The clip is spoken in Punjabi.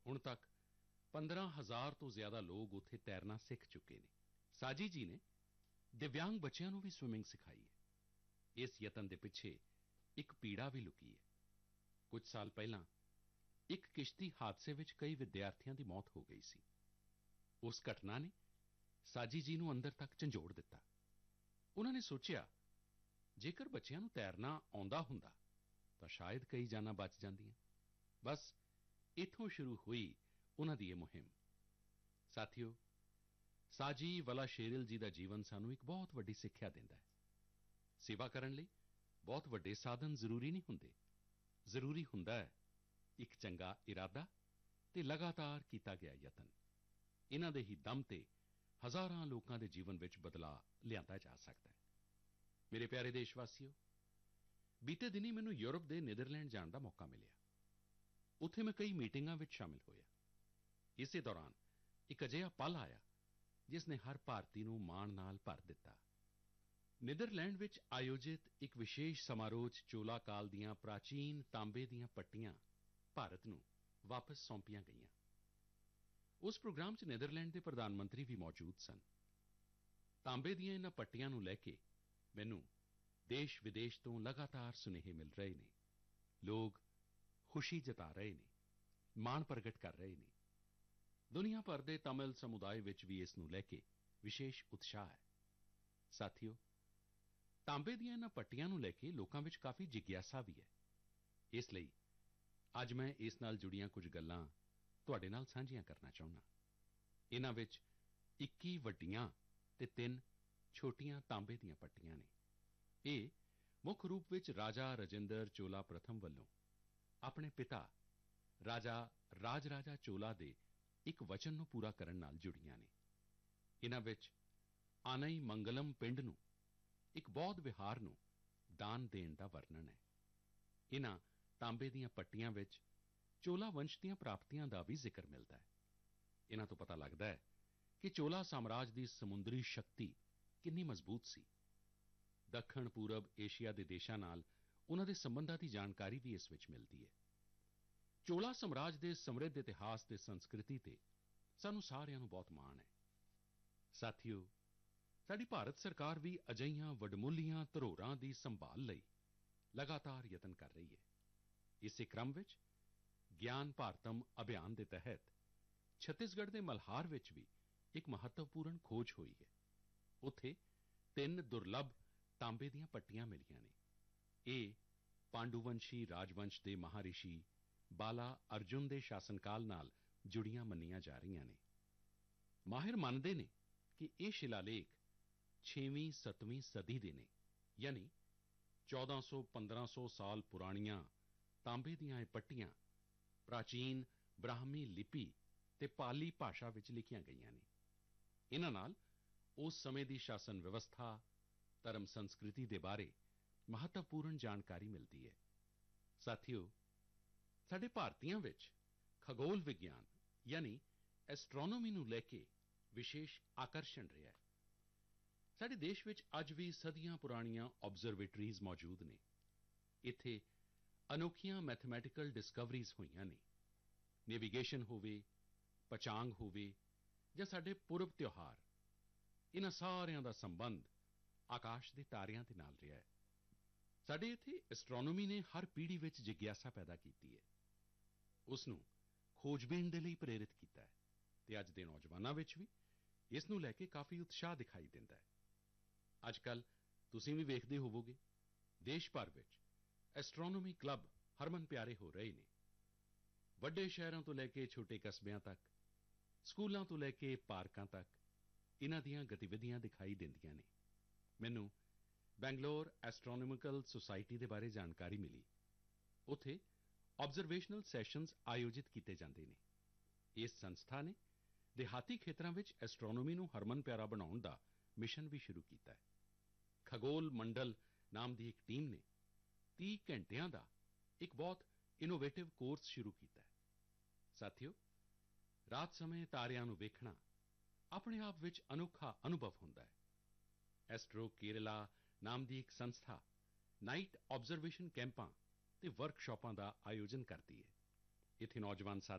ਹੁਣ ਤੱਕ 15,000 ਤੋਂ ਜ਼ਿਆਦਾ ਲੋਕ ਉੱਥੇ ਤੈਰਨਾ ਸਿੱਖ ਚੁੱਕੇ ਨੇ। ਸਾਜੀ ਜੀ ਨੇ ਦਿਵਿਆਂਗ ਬੱਚਿਆਂ ਨੂੰ ਵੀ ਸਵਿਮਿੰਗ ਸਿਖਾਈ ਹੈ। ਇਸ ਯਤਨ ਦੇ ਪਿੱਛੇ ਇੱਕ ਪੀੜਾ ਵੀ ਲੁਕੀ ਹੈ। ਕੁਝ ਸਾਲ ਪਹਿਲਾਂ ਇੱਕ ਕਿਸ਼ਤੀ ਹਾਦਸੇ ਵਿੱਚ ਕਈ ਵਿਦਿਆਰਥੀਆਂ ਦੀ ਮੌਤ ਹੋ ਗਈ ਸੀ। ਉਸ ਘਟਨਾ ਨੇ ਸਾਜੀ ਜੀ ਨੂੰ ਅੰਦਰ ਤੱਕ ਝੰਜੋੜ ਦਿੱਤਾ। ਉਨ੍ਹਾਂ ਨੇ ਸੋਚਿਆ, ਜੇਕਰ ਬੱਚਿਆਂ ਨੂੰ ਤੈਰਨਾ ਆਉਂਦਾ ਹੁੰਦਾ ਤਾਂ ਸ਼ਾਇਦ ਕਈ ਜਾਨਾਂ ਬਚ ਜਾਂਦੀਆਂ। ਬਸ ਇੱਥੋਂ ਸ਼ੁਰੂ ਹੋਈ ਉਨ੍ਹਾਂ ਦੀ ਇਹ ਮੁਹਿੰਮ। ਸਾਥੀਓ, ਸਾਜੀ ਵਲਾਸ਼ੇਰਿਲ ਜੀ ਦਾ ਜੀਵਨ ਸਾਨੂੰ ਇੱਕ ਬਹੁਤ ਵੱਡੀ ਸਿੱਖਿਆ ਦਿੰਦਾ ਹੈ। ਸੇਵਾ ਕਰਨ ਲਈ ਬਹੁਤ ਵੱਡੇ ਸਾਧਨ ਜ਼ਰੂਰੀ ਨਹੀਂ ਹੁੰਦੇ। ਜ਼ਰੂਰੀ ਹੁੰਦਾ ਹੈ ਇੱਕ ਚੰਗਾ ਇਰਾਦਾ ਤੇ ਲਗਾਤਾਰ ਕੀਤਾ ਗਿਆ ਯਤਨ। ਇਨ੍ਹਾਂ ਦੇ ਹੀ ਦਮ ਤੇ ਹਜ਼ਾਰਾਂ ਲੋਕਾਂ ਦੇ ਜੀਵਨ ਵਿੱਚ ਬਦਲਾਅ ਲਿਆਂਦਾ ਜਾ ਸਕਦਾ ਹੈ। ਮੇਰੇ ਪਿਆਰੇ ਦੇਸ਼ਵਾਸੀਓ, ਬੀਤੇ ਦਿਨੀਂ ਮੈਨੂੰ ਯੂਰਪ ਦੇ ਨੀਦਰਲੈਂਡ ਜਾਣ ਦਾ ਮੌਕਾ ਮਿਲਿਆ। ਉੱਥੇ ਮੈਂ ਕਈ ਮੀਟਿੰਗਾਂ ਵਿੱਚ ਸ਼ਾਮਿਲ ਹੋਇਆ। ਇਸੇ ਦੌਰਾਨ ਇੱਕ ਅਜਿਹਾ ਪਲ ਆਇਆ ਜਿਸ ਨੇ ਹਰ ਭਾਰਤੀ ਨੂੰ ਮਾਣ ਨਾਲ ਭਰ ਦਿੱਤਾ। ਨੀਦਰਲੈਂਡ ਵਿੱਚ ਆਯੋਜਿਤ ਇੱਕ ਵਿਸ਼ੇਸ਼ ਸਮਾਰੋਹ 'ਚ ਚੋਲਾ ਕਾਲ ਦੀਆਂ ਪ੍ਰਾਚੀਨ ਤਾਂਬੇ ਦੀਆਂ ਪੱਟੀਆਂ ਭਾਰਤ ਨੂੰ ਵਾਪਸ ਸੌਂਪੀਆਂ ਗਈਆਂ। ਉਸ ਪ੍ਰੋਗਰਾਮ 'ਚ ਨੀਦਰਲੈਂਡ ਦੇ ਪ੍ਰਧਾਨ ਮੰਤਰੀ ਵੀ ਮੌਜੂਦ ਸਨ। ਤਾਂਬੇ ਦੀਆਂ ਇਨ੍ਹਾਂ ਪੱਟੀਆਂ ਨੂੰ ਲੈ ਕੇ ਮੈਨੂੰ ਦੇਸ਼-ਵਿਦੇਸ਼ ਤੋਂ ਲਗਾਤਾਰ ਸੁਨੇਹੇ ਮਿਲ ਰਹੇ ਨੇ। ਲੋਕ ਖੁਸ਼ੀ ਜਤਾ ਰਹੇ ਨੇ, ਮਾਣ ਪ੍ਰਗਟ ਕਰ ਰਹੇ ਨੇ। ਦੁਨੀਆ ਭਰ ਦੇ ਤਮਿਲ ਸਮੁਦਾਇ ਵਿੱਚ ਵੀ ਇਸ ਨੂੰ ਲੈ ਕੇ ਵਿਸ਼ੇਸ਼ ਉਤਸ਼ਾਹ ਹੈ। ਸਾਥੀਓ, ਤਾਂਬੇ ਦੀਆਂ ਇਨ੍ਹਾਂ ਪੱਟੀਆਂ ਨੂੰ ਲੈ ਕੇ ਲੋਕਾਂ ਵਿੱਚ ਕਾਫੀ ਜਿਗਿਆਸਾ ਵੀ ਹੈ। ਇਸ ਲਈ ਅੱਜ ਮੈਂ ਇਸ ਨਾਲ ਜੁੜੀਆਂ ਕੁਝ ਗੱਲਾਂ ਤੁਹਾਡੇ ਨਾਲ ਸਾਂਝੀਆਂ ਕਰਨਾ ਚਾਹੁੰਦਾ। ਇਨ੍ਹਾਂ ਵਿੱਚ 21 ਵੱਡੀਆਂ ਤੇ 3 ਛੋਟੀਆਂ ਤਾਂਬੇ ਦੀਆਂ ਪੱਟੀਆਂ ਨੇ। ਇਹ ਮੁੱਖ ਰੂਪ ਵਿੱਚ ਰਾਜਾ ਰਾਜੇਂਦਰ ਚੋਲਾ ਪ੍ਰਥਮ ਵੱਲੋਂ ਆਪਣੇ ਪਿਤਾ ਰਾਜਾ ਰਾਜਰਾਜਾ ਚੋਲਾ ਦੇ ਇੱਕ ਵਚਨ ਨੂੰ ਪੂਰਾ ਕਰਨ ਨਾਲ ਜੁੜੀਆਂ ਨੇ। ਇਨ੍ਹਾਂ ਵਿੱਚ ਆਨਈ ਮੰਗਲਮ ਪਿੰਡ ਨੂੰ, ਇੱਕ ਬੌਧ ਵਿਹਾਰ ਨੂੰ ਦਾਨ ਦੇਣ ਦਾ ਵਰਣਨ ਹੈ। ਇਨ੍ਹਾਂ ਤਾਂਬੇ ਦੀਆਂ ਪੱਟੀਆਂ ਵਿੱਚ ਚੋਲਾ ਵੰਸ਼ ਦੀਆਂ ਪ੍ਰਾਪਤੀਆਂ ਦਾ ਵੀ ਜ਼ਿਕਰ ਮਿਲਦਾ ਹੈ। ਇਨ੍ਹਾਂ ਤੋਂ ਪਤਾ ਲੱਗਦਾ ਹੈ ਕਿ ਚੋਲਾ ਸਾਮਰਾਜ ਦੀ ਸਮੁੰਦਰੀ ਸ਼ਕਤੀ ਕਿੰਨੀ ਮਜ਼ਬੂਤ ਸੀ। ਦੱਖਣ ਪੂਰਬ ਏਸ਼ੀਆ ਦੇ ਦੇਸ਼ਾਂ ਨਾਲ ਉਨ੍ਹਾਂ ਦੇ ਸੰਬੰਧਾਂ ਦੀ ਜਾਣਕਾਰੀ ਵੀ ਇਸ ਵਿੱਚ ਮਿਲਦੀ ਹੈ। ਚੋਲਾ ਸਾਮਰਾਜ ਦੇ ਸਮ੍ਰਿੱਧ ਇਤਿਹਾਸ ਤੇ ਸੰਸਕ੍ਰਿਤੀ ਤੇ ਸਾਨੂੰ ਸਾਰਿਆਂ ਨੂੰ ਬਹੁਤ ਮਾਣ ਹੈ। ਸਾਥੀਓ, ਸਾਡੀ ਭਾਰਤ ਸਰਕਾਰ ਵੀ ਅਜਿਹੀਆਂ ਵਡਮੁੱਲੀਆਂ ਧਰੋਹਰਾਂ ਦੀ ਸੰਭਾਲ ਲਈ ਲਗਾਤਾਰ ਯਤਨ ਕਰ ਰਹੀ ਹੈ। ਇਸੇ ਕ੍ਰਮ ਵਿੱਚ ਗਿਆਨ ਭਾਰਤਮ ਅਭਿਆਨ ਦੇ ਤਹਿਤ ਛੱਤੀਸਗੜ੍ਹ ਦੇ ਮਲਹਾਰ ਵਿੱਚ ਵੀ ਇੱਕ ਮਹੱਤਵਪੂਰਨ ਖੋਜ ਹੋਈ ਹੈ। ਉੱਥੇ 3 ਦੁਰਲੱਭ ਤਾਂਬੇ ਦੀਆਂ ਪੱਟੀਆਂ ਮਿਲੀਆਂ ਨੇ। ਇਹ ਪਾਂਡੂਵੰਸ਼ੀ ਰਾਜਵੰਸ਼ ਦੇ ਮਹਾਰਿਸ਼ੀ ਬਾਲਾ ਅਰਜੁਨ ਦੇ ਸ਼ਾਸਨਕਾਲ ਨਾਲ ਜੁੜੀਆਂ ਮੰਨੀਆਂ ਜਾ ਰਹੀਆਂ ਨੇ। ਮਾਹਿਰ ਮੰਨਦੇ ਨੇ ਕਿ ਇਹ ਸ਼ਿਲਾਲੇਖ 6ਵੀਂ-7ਵੀਂ ਸਦੀ ਦੇ ਨੇ, ਯਾਨੀ 1400-1500 ਸਾਲ ਪੁਰਾਣੀਆਂ ਤਾਂਬੇ ਦੀਆਂ ਇਹ ਪੱਟੀਆਂ ਪ੍ਰਾਚੀਨ ਬ੍ਰਾਹਮੀ ਲਿਪੀ ਤੇ ਪਾਲੀ ਭਾਸ਼ਾ ਵਿੱਚ ਲਿਖੀਆਂ ਗਈਆਂ ਨੇ। ਇਨ੍ਹਾਂ ਨਾਲ ਉਸ ਸਮੇਂ ਦੀ ਸ਼ਾਸਨ ਵਿਵਸਥਾ, ਧਰਮ ਸੰਸਕ੍ਰਿਤੀ ਦੇ ਬਾਰੇ ਮਹੱਤਵਪੂਰਨ ਜਾਣਕਾਰੀ ਮਿਲਦੀ ਹੈ। ਸਾਥੀਓ, ਸਾਡੇ ਭਾਰਤੀਆਂ ਵਿੱਚ ਖਗੋਲ ਵਿਗਿਆਨ ਯਾਨੀ ਐਸਟ੍ਰੋਨੋਮੀ ਨੂੰ ਲੈ ਕੇ ਵਿਸ਼ੇਸ਼ ਆਕਰਸ਼ਣ ਰਿਹਾ ਹੈ। ਸਾਡੇ ਦੇਸ਼ ਵਿੱਚ ਅੱਜ ਵੀ ਸਦੀਆਂ ਪੁਰਾਣੀਆਂ ਆਬਜ਼ਰਵੇਟਰੀਜ਼ ਮੌਜੂਦ ਨੇ। ਇੱਥੇ ਅਨੋਖੀਆਂ ਮੈਥਮੈਟੀਕਲ ਡਿਸਕਵਰੀਜ਼ ਹੋਈਆਂ ਨੇ। ਨੈਵੀਗੇਸ਼ਨ ਹੋਵੇ, ਪਚਾਂਗ ਹੋਵੇ ਜਾਂ ਸਾਡੇ ਪੁਰਬ ਤਿਉਹਾਰ, ਇਨ੍ਹਾਂ ਸਾਰਿਆਂ ਦਾ ਸੰਬੰਧ ਆਕਾਸ਼ ਦੇ ਤਾਰਿਆਂ ਦੇ ਨਾਲ ਰਿਹਾ ਹੈ। ਸਾਡੇ ਇੱਥੇ ਐਸਟ੍ਰੋਨੋਮੀ ਨੇ ਹਰ ਪੀੜ੍ਹੀ ਵਿੱਚ ਜਿਗਿਆਸਾ ਪੈਦਾ ਕੀਤੀ ਹੈ, ਉਸ ਨੂੰ ਖੋਜਬੀਨ ਦੇ ਲਈ ਪ੍ਰੇਰਿਤ ਕੀਤਾ ਹੈ ਤੇ ਅੱਜ ਦੇ ਨੌਜਵਾਨਾਂ ਵਿੱਚ ਵੀ ਇਸ ਨੂੰ ਲੈ ਕੇ ਕਾਫੀ ਉਤਸ਼ਾਹ ਦਿਖਾਈ ਦਿੰਦਾ ਹੈ। ਅੱਜਕੱਲ੍ਹ ਤੁਸੀਂ ਵੀ ਵੇਖਦੇ ਹੋਵੋਗੇ, ਦੇਸ਼ ਭਰ ਵਿੱਚ ਐਸਟ੍ਰੋਨੋਮੀ ਕਲੱਬ ਹਰਮਨਪਿਆਰੇ ਹੋ ਰਹੇ ਨੇ। ਵੱਡੇ ਸ਼ਹਿਰਾਂ ਤੋਂ ਲੈ ਕੇ ਛੋਟੇ ਕਸਬਿਆਂ ਤੱਕ, ਸਕੂਲਾਂ ਤੋਂ ਲੈ ਕੇ ਪਾਰਕਾਂ ਤੱਕ ਇਨ੍ਹਾਂ ਦੀਆਂ ਗਤੀਵਿਧੀਆਂ ਦਿਖਾਈ ਦਿੰਦੀਆਂ ਨੇ। ਮੈਨੂੰ ਬੈਂਗਲੋਰ ਐਸਟ੍ਰੋਨੋਮਿਕਲ ਸੁਸਾਇਟੀ ਦੇ ਬਾਰੇ ਜਾਣਕਾਰੀ ਮਿਲੀ। ਉੱਥੇ ਆਬਜ਼ਰਵੇਸ਼ਨਲ ਸੈਸ਼ਨਜ਼ ਆਯੋਜਿਤ ਕੀਤੇ ਜਾਂਦੇ ਨੇ। ਇਸ ਸੰਸਥਾ ਨੇ ਦਿਹਾਤੀ ਖੇਤਰਾਂ ਵਿੱਚ ਐਸਟ੍ਰੋਨੋਮੀ ਨੂੰ ਹਰਮਨਪਿਆਰਾ ਬਣਾਉਣ ਦਾ ਮਿਸ਼ਨ ਵੀ ਸ਼ੁਰੂ ਕੀਤਾ ਹੈ। ਖਗੋਲ ਮੰਡਲ ਨਾਮ ਦੀ ਇੱਕ ਟੀਮ ਨੇ 30 ਘੰਟਿਆਂ ਦਾ ਇੱਕ ਬਹੁਤ ਇਨੋਵੇਟਿਵ ਕੋਰਸ ਸ਼ੁਰੂ ਕੀਤਾ ਹੈ। ਸਾਥੀਓ, ਰਾਤ ਸਮੇਂ ਤਾਰਿਆਂ ਨੂੰ ਵੇਖਣਾ ਆਪਣੇ ਆਪ ਵਿੱਚ ਅਨੋਖਾ ਅਨੁਭਵ ਹੁੰਦਾ ਹੈ। ਐਸਟ੍ਰੋ ਕੇਰਲਾ ਨਾਮ ਦੀ ਇੱਕ ਸੰਸਥਾ ਨਾਈਟ ਆਬਜ਼ਰਵੇਸ਼ਨ ਕੈਂਪਾਂ ਤੇ ਵਰਕਸ਼ਾਪਾਂ ਦਾ ਆਯੋਜਨ ਕਰਦੀ ਹੈ। ਇੱਥੇ ਨੌਜਵਾਨ